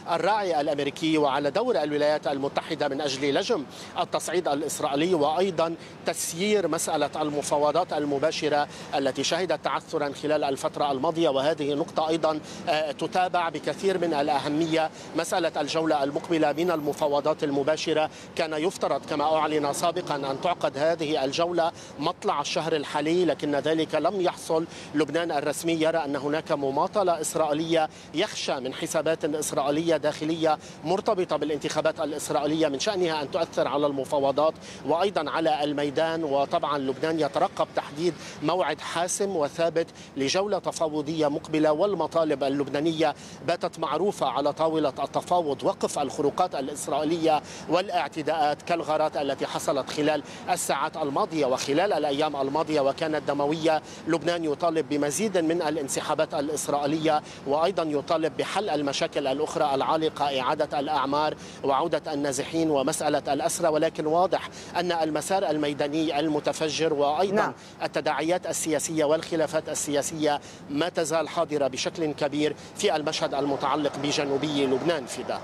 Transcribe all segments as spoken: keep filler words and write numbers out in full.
الراعي الأمريكي وعلى دور الولايات المتحدة من أجل لجم التصعيد الإسرائيلي، وأيضا تسيير مسألة المفاوضات المباشرة التي شهدت تعثرا خلال الفترة الماضية. وهذه نقطة أيضا تتابع بكثير من الأهمية. مسألة الجولة المقبلة من المفاوضات المباشرة كان يفترض كما أعلن سابقا أن تعقد هذه الجولة مطلع الشهر الحالي، لكن ذلك لم يحصل. لبنان الرسمي يرى أن هناك مماطلة إسرائيلية، يخشى من حسابات إسرائيلية داخلية مرتبطة بالانتخابات الإسرائيلية من شأنها أن تؤثر على المفاوضات وأيضا على الميدان. وطبعا لبنان يترقب تحديد موعد حاسم وثابت لجولة تفاوضية مقبلة، والمطالب اللبنانية باتت معروفة على طاولة التفاوض: وقف الخروقات الإسرائيلية والاعتداءات كالغارات التي حصلت خلال الساعات الماضية وخلال الأيام الماضية وكانت دموية. لبنان يطالب بمزيد من الانسحابات الإسرائيلية، وأيضا يطالب بحل المشاكل الأخرى العالقة، إعادة الأعمار وعودة النازحين ومسألة الأسرى. ولكن واضح أن المسار الميداني المتفجر وأيضا نعم. التداعيات السياسية والخلافات السياسية ما تزال حاضرة بشكل كبير في المشهد المتعلق بجنوبي لبنان. فدا،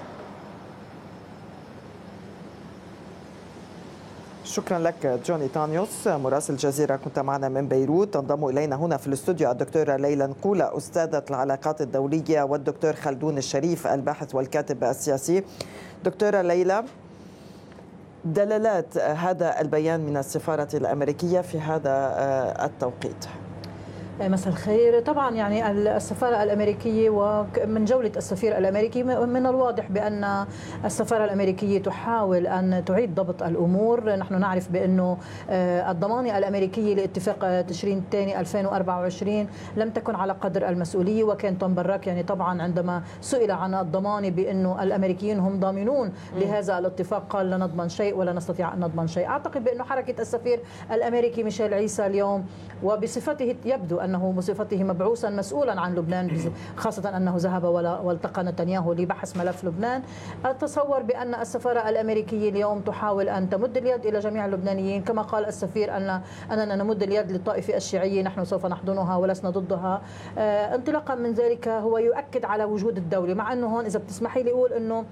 شكرا لك جوني تانيوس مراسل الجزيرة، كنت معنا من بيروت. تنضم إلينا هنا في الاستوديو الدكتورة ليلى نقولة أستاذة العلاقات الدولية، والدكتور خلدون الشريف الباحث والكاتب السياسي. دكتورة ليلى، دلالات هذا البيان من السفارة الأمريكية في هذا التوقيت. مساء الخير. طبعا يعني السفارة الأمريكية ومن جولة السفير الأمريكي من الواضح بأن السفارة الأمريكية تحاول أن تعيد ضبط الأمور. نحن نعرف بأنه الضمانة الأمريكية لاتفاق تشرين الثاني ألفين وأربعة وعشرين لم تكن على قدر المسؤولية. وكان توم براك يعني طبعا عندما سئل عن الضمانة بأنه الأمريكيين هم ضامنون لهذا الاتفاق قال لا نضمن شيء ولا نستطيع أن نضمن شيء. أعتقد بأنه حركة السفير الأمريكي ميشيل عيسى اليوم وبصفته يبدو أنه بصفته مبعوثا مسؤولا عن لبنان، خاصة أنه ذهب والتقى نتنياهو لبحث ملف لبنان، أتصور بأن السفارة الأمريكية اليوم تحاول أن تمد اليد إلى جميع اللبنانيين. كما قال السفير أن أننا نمد اليد للطائفة الشيعية، نحن سوف نحضنها ولسنا ضدها. انطلاقا من ذلك هو يؤكد على وجود الدولة، مع أنه هون إذا بتسمحي لي أقول أنه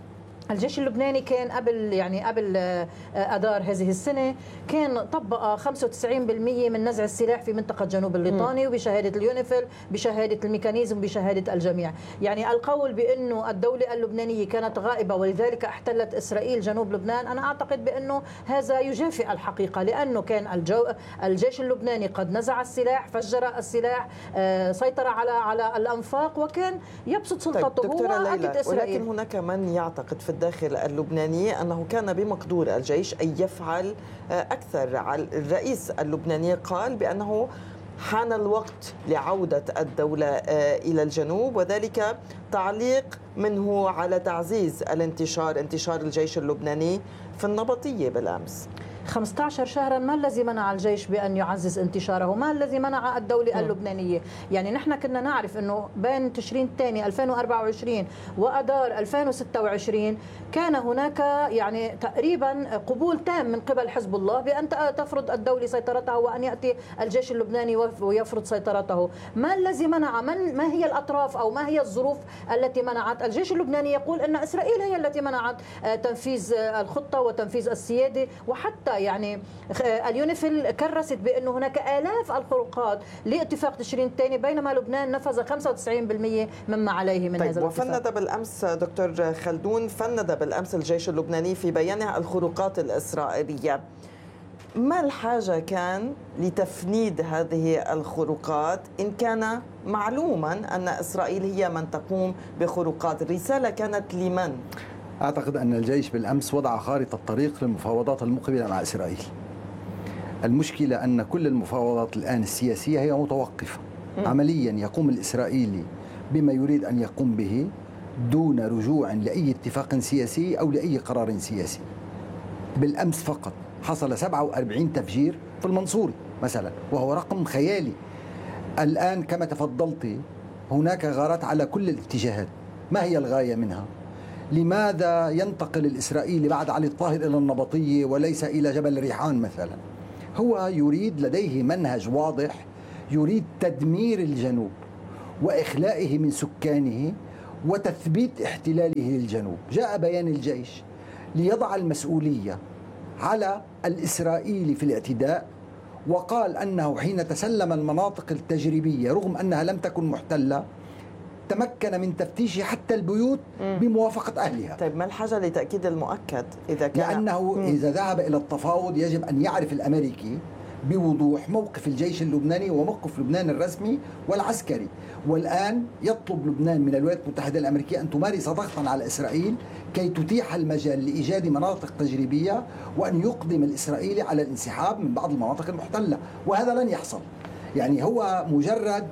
الجيش اللبناني كان قبل يعني قبل اذار هذه السنه كان طبق خمسة وتسعين بالمئة من نزع السلاح في منطقه جنوب الليطاني، وبشهاده اليونيفيل بشهاده الميكانيزم بشهاده الجميع. يعني القول بانه الدوله اللبنانيه كانت غائبه ولذلك احتلت اسرائيل جنوب لبنان، انا اعتقد بانه هذا يجافئ الحقيقه، لانه كان الجو الجيش اللبناني قد نزع السلاح، فجر السلاح، سيطر على على الانفاق وكان يبسط سلطته. واكد اسرائيل. ولكن هناك من يعتقد في الداخل اللبناني أنه كان بمقدور الجيش أن يفعل أكثر. الرئيس اللبناني قال بأنه حان الوقت لعودة الدولة إلى الجنوب، وذلك تعليق منه على تعزيز الانتشار انتشار الجيش اللبناني في النبطية بالأمس. خمسة عشر شهرا ما الذي منع الجيش بأن يعزز انتشاره؟ ما الذي منع الدولة اللبنانية؟ يعني نحن كنا نعرف أنه بين تشرين الثاني ألفين وأربعة وعشرين وأذار ألفين وستة وعشرين كان هناك يعني تقريبا قبول تام من قبل حزب الله بأن تفرض الدولة سيطرتها وأن يأتي الجيش اللبناني ويفرض سيطرته. ما الذي منع؟ من ما هي الأطراف أو ما هي الظروف التي منعت؟ الجيش اللبناني يقول أن إسرائيل هي التي منعت تنفيذ الخطة وتنفيذ السيادة، وحتى يعني اليونيفيل كرست بأنه هناك آلاف الخروقات لاتفاق تشرين الثاني، بينما لبنان نفذ خمسة وتسعين بالمئة مما عليه من طيب هذا الاتفاق. وفند بالأمس دكتور خلدون، فند بالأمس الجيش اللبناني في بيانه الخروقات الإسرائيلية. ما الحاجة كان لتفنيد هذه الخروقات إن كان معلوما أن إسرائيل هي من تقوم بخروقات؟ الرسالة كانت لمن؟ أعتقد أن الجيش بالأمس وضع خارطة طريق للمفاوضات المقبلة مع إسرائيل. المشكلة أن كل المفاوضات الآن السياسية هي متوقفة. م. عمليا يقوم الإسرائيلي بما يريد أن يقوم به دون رجوع لأي اتفاق سياسي أو لأي قرار سياسي. بالأمس فقط حصل سبعة وأربعين تفجير في المنصوري مثلا، وهو رقم خيالي. الآن كما تفضلت هناك غارات على كل الاتجاهات. ما هي الغاية منها؟ لماذا ينتقل الإسرائيلي بعد علي الطاهر إلى النبطية وليس إلى جبل ريحان مثلا؟ هو يريد، لديه منهج واضح، يريد تدمير الجنوب وإخلائه من سكانه وتثبيت احتلاله للجنوب. جاء بيان الجيش ليضع المسؤولية على الإسرائيلي في الاعتداء، وقال أنه حين تسلم المناطق التجريبية رغم أنها لم تكن محتلة تمكن من تفتيش حتى البيوت بموافقة أهلها. طيب ما الحاجة لتأكيد المؤكد إذا كان؟ لأنه مم. إذا ذهب إلى التفاوض يجب أن يعرف الأمريكي بوضوح موقف الجيش اللبناني وموقف لبنان الرسمي والعسكري. والآن يطلب لبنان من الولايات المتحدة الأمريكية أن تمارس ضغطا على إسرائيل كي تتيح المجال لإيجاد مناطق تجريبية وأن يقدم الإسرائيلي على الانسحاب من بعض المناطق المحتلة، وهذا لن يحصل. يعني هو مجرد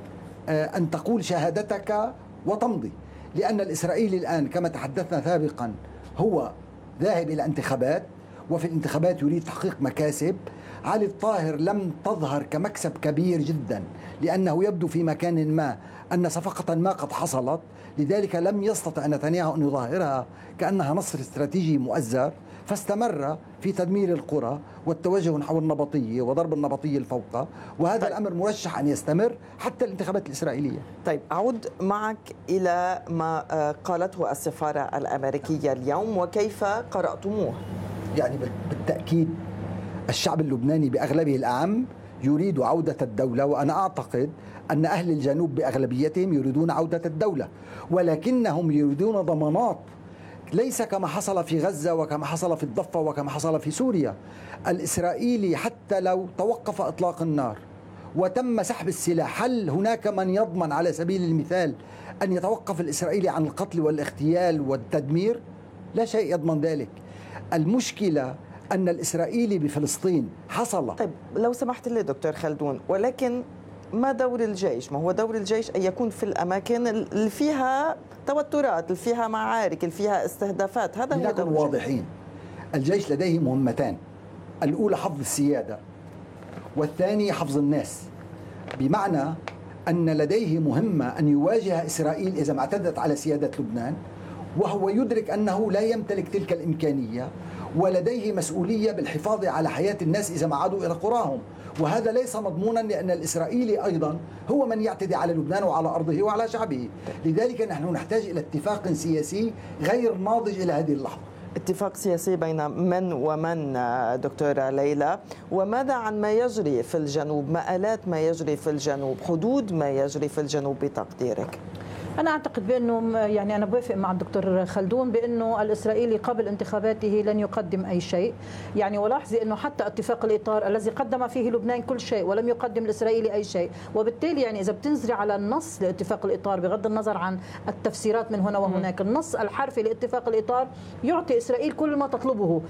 أن تقول شهادتك وتمضي، لأن الإسرائيلي الآن كما تحدثنا سابقا هو ذاهب إلى انتخابات، وفي الانتخابات يريد تحقيق مكاسب. علي الطاهر لم تظهر كمكسب كبير جدا لأنه يبدو في مكان ما أن صفقة ما قد حصلت، لذلك لم يستطع نتنياهو أن يظاهرها كأنها نصر استراتيجي مؤزر، فاستمر في تدمير القرى والتوجه نحو النبطية وضرب النبطية الفوق، وهذا طيب. الأمر مرشح أن يستمر حتى الانتخابات الإسرائيلية. طيب أعود معك إلى ما قالته السفارة الأمريكية اليوم وكيف قرأتموه. يعني بالتأكيد الشعب اللبناني بأغلبه الأعم يريد عودة الدولة، وأنا أعتقد أن أهل الجنوب بأغلبيتهم يريدون عودة الدولة، ولكنهم يريدون ضمانات، ليس كما حصل في غزة وكما حصل في الضفة وكما حصل في سوريا. الإسرائيلي حتى لو توقف إطلاق النار وتم سحب السلاح، هل هناك من يضمن على سبيل المثال أن يتوقف الإسرائيلي عن القتل والاغتيال والتدمير؟ لا شيء يضمن ذلك. المشكلة أن الإسرائيلي بفلسطين حصل. طيب لو سمحت لي دكتور خلدون، ولكن ما دور الجيش؟ ما هو دور الجيش أن يكون في الأماكن اللي فيها توترات، اللي فيها معارك، اللي فيها استهدافات. هذا هو دور الجيش. واضحين، الجيش لديه مهمتان، الأولى حفظ السيادة والثانية حفظ الناس، بمعنى أن لديه مهمة أن يواجه إسرائيل إذا ما اعتدت على سيادة لبنان، وهو يدرك أنه لا يمتلك تلك الإمكانية، ولديه مسؤولية بالحفاظ على حياة الناس إذا ما عادوا إلى قراهم، وهذا ليس مضمونا لأن الإسرائيلي أيضا هو من يعتدي على لبنان وعلى أرضه وعلى شعبه. لذلك نحن نحتاج إلى اتفاق سياسي غير ناضج إلى هذه اللحظة. اتفاق سياسي بين من ومن دكتورة ليلى؟ وماذا عن ما يجري في الجنوب؟ مآلات ما يجري في الجنوب، حدود ما يجري في الجنوب بتقديرك؟ أنا أعتقد بأنه يعني أنا بوافق مع الدكتور خلدون بأنه الإسرائيلي قبل انتخاباته لن يقدم أي شيء. يعني ولاحظي أنه حتى اتفاق الإطار الذي قدم فيه لبنان كل شيء ولم يقدم الإسرائيلي أي شيء، وبالتالي يعني إذا بتنزري على النص لاتفاق الإطار بغض النظر عن التفسيرات من هنا وهناك، النص الحرفي لاتفاق الإطار يعطي إسرائيل كل ما تطلبه،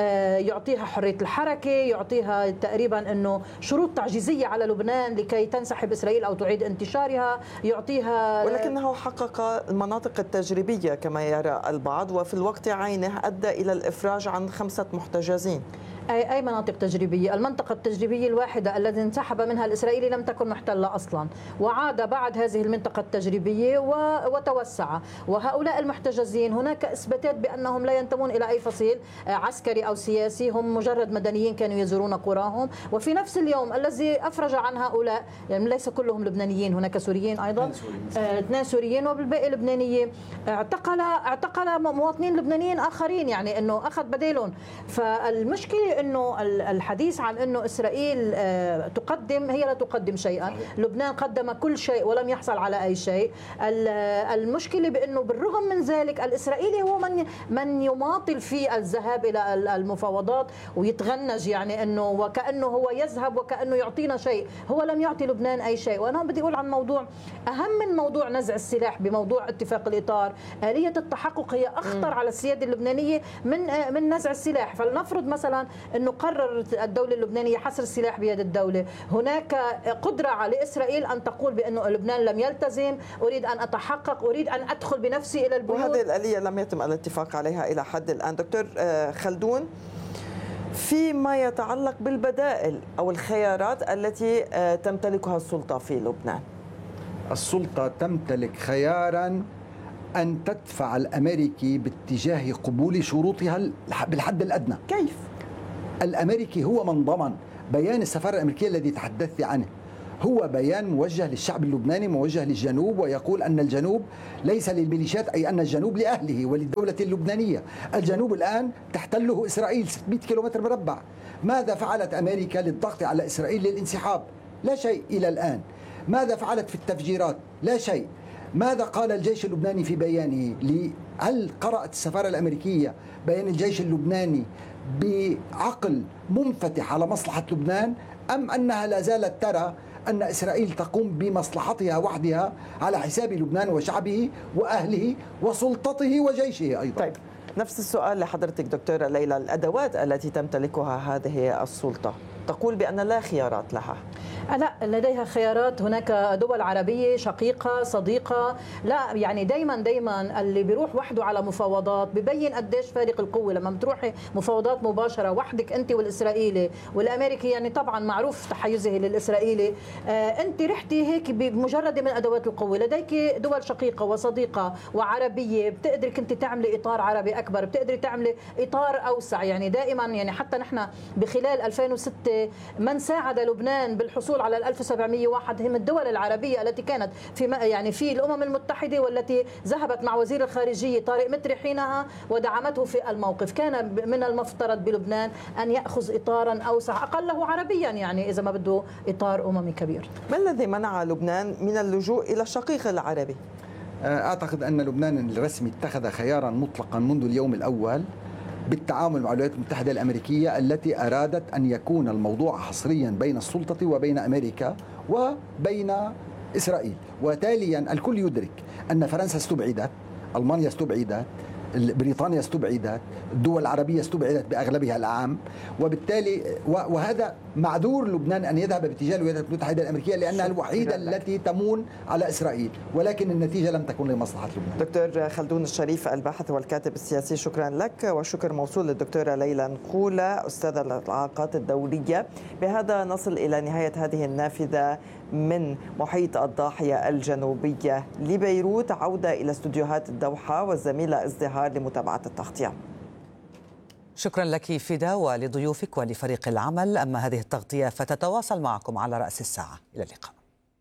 يعطيها حرية الحركة، يعطيها تقريبا أنه شروط تعجيزية على لبنان لكي تنسحب إسرائيل أو تعيد انتشارها، يعطيها، ولكنه حقق المناطق التجريبية كما يرى البعض، وفي الوقت عينه أدى إلى الإفراج عن خمسة محتجزين. أي أي مناطق تجريبية؟ المنطقة التجريبية الواحدة التي انسحب منها الإسرائيلي لم تكن محتلة أصلا، وعاد بعد هذه المنطقة التجريبية وتوسع. وهؤلاء المحتجزين هناك إثباتات بأنهم لا ينتمون إلى أي فصيل عسكري أو سياسي، هم مجرد مدنيين كانوا يزورون قراهم. وفي نفس اليوم الذي أفرج عن هؤلاء، يعني ليس كلهم لبنانيين، هناك سوريين أيضا، اثنين سوريين وبالباقي لبنانية، اعتقل اعتقل مواطنين لبنانيين آخرين، يعني أنه أخذ بديلهم. فالمشكلة انه الحديث عن انه اسرائيل تقدم، هي لا تقدم شيئا. لبنان قدم كل شيء ولم يحصل على اي شيء. المشكله بانه بالرغم من ذلك الاسرائيلي هو من من يماطل في الذهاب الى المفاوضات ويتغنج، يعني انه وكانه هو يذهب وكانه يعطينا شيء، هو لم يعطي لبنان اي شيء. وانا بدي اقول عن موضوع اهم من موضوع نزع السلاح بموضوع اتفاق الاطار، آلية التحقق هي اخطر م. على السياده اللبنانيه من من نزع السلاح. فلنفرض مثلا أنه قررت الدولة اللبنانية حصر السلاح بيد الدولة، هناك قدرة لإسرائيل أن تقول بأنه لبنان لم يلتزم، أريد أن أتحقق، أريد أن أدخل بنفسي إلى البيوت. وهذه الآلية لم يتم الاتفاق عليها إلى حد الآن. دكتور خلدون، فيما يتعلق بالبدائل أو الخيارات التي تمتلكها السلطة في لبنان، السلطة تمتلك خيارا أن تدفع الأمريكي باتجاه قبول شروطها بالحد الأدنى. كيف؟ الأمريكي هو من ضمن بيان السفارة الأمريكية الذي تحدثت عنه، هو بيان موجه للشعب اللبناني، موجه للجنوب، ويقول أن الجنوب ليس للميليشيات، أي أن الجنوب لأهله وللدولة اللبنانية. الجنوب الآن تحتله إسرائيل ستمائة كيلومتر مربع. ماذا فعلت أمريكا للضغط على إسرائيل للانسحاب؟ لا شيء إلى الآن. ماذا فعلت في التفجيرات؟ لا شيء. ماذا قال الجيش اللبناني في بيانه؟ هل قرأت السفارة الأمريكية بيان الجيش اللبناني بعقل منفتح على مصلحة لبنان، أم أنها لا زالت ترى أن إسرائيل تقوم بمصلحتها وحدها على حساب لبنان وشعبه وأهله وسلطته وجيشه أيضا؟ طيب، نفس السؤال لحضرتك دكتورة ليلى. الأدوات التي تمتلكها هذه السلطة تقول بأن لا خيارات لها. لا، لديها خيارات. هناك دول عربية شقيقة صديقة. لا يعني دايما دايما اللي بيروح وحده على مفاوضات ببين قديش فارق القوة. لما بتروحي مفاوضات مباشرة وحدك أنت والإسرائيلي والأمريكي، يعني طبعا معروف تحيزه للإسرائيلي، آه أنت رحتي هيك بمجرد من أدوات القوة. لديك دول شقيقة وصديقة وعربية، بتقدري كنت تعملي إطار عربي أكبر، بتقدري تعملي إطار أوسع. يعني دائما يعني حتى نحن بخلال ألفين وستة من ساعد لبنان بالحصول على ألف وسبعمائة وواحد هم الدول العربية التي كانت في يعني في الأمم المتحدة، والتي ذهبت مع وزير الخارجية طارق متري حينها ودعمته في الموقف. كان من المفترض بلبنان أن يأخذ إطارا أوسع أقله عربيا، يعني إذا ما بده إطار أممي كبير. ما الذي منع لبنان من اللجوء إلى الشقيق العربي؟ أعتقد أن لبنان الرسمي اتخذ خيارا مطلقا منذ اليوم الأول بالتعامل مع الولايات المتحدة الأمريكية، التي أرادت أن يكون الموضوع حصريا بين السلطة وبين أمريكا وبين إسرائيل. وتاليا الكل يدرك أن فرنسا استبعدت، ألمانيا استبعدت، بريطانيا استبعدت، الدول العربية استبعدت بأغلبها الأعم، وبالتالي وهذا معذور لبنان أن يذهب باتجاه الولايات المتحدة الأمريكية لأنها الوحيدة التي تمون على إسرائيل، ولكن النتيجة لم تكن لمصلحة لبنان. دكتور خلدون الشريف، الباحث والكاتب السياسي، شكرا لك. وشكر موصول للدكتورة ليلى نقولة، أستاذة العلاقات الدولية. بهذا نصل إلى نهاية هذه النافذة من محيط الضاحية الجنوبية لبيروت. عودة إلى استوديوهات الدوحة والزميلة ازدهار لمتابعة التغطية. شكرا لك فدا ولضيوفك ولفريق العمل. أما هذه التغطية فتتواصل معكم على رأس الساعة. إلى اللقاء.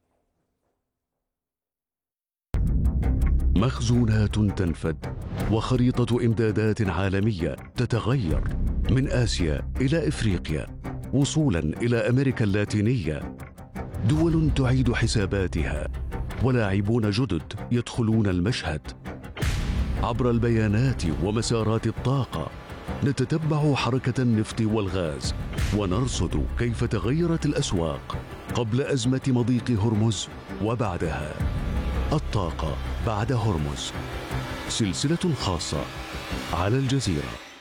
مخزونات تنفد وخريطة إمدادات عالمية تتغير من آسيا إلى إفريقيا وصولا إلى أمريكا اللاتينية. دول تعيد حساباتها ولاعبون جدد يدخلون المشهد. عبر البيانات ومسارات الطاقة نتتبع حركة النفط والغاز ونرصد كيف تغيرت الأسواق قبل أزمة مضيق هرمز وبعدها. الطاقة بعد هرمز، سلسلة خاصة على الجزيرة.